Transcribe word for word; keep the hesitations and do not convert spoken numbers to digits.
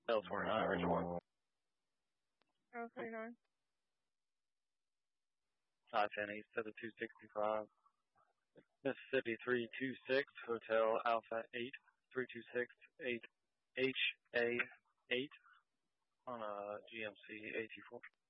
L twenty-nine, Richard one. L twenty-nine. five ten East to the two sixty-five. Mississippi three two six, Hotel Alpha eight, three two six eight H A eight on a G M C A T four.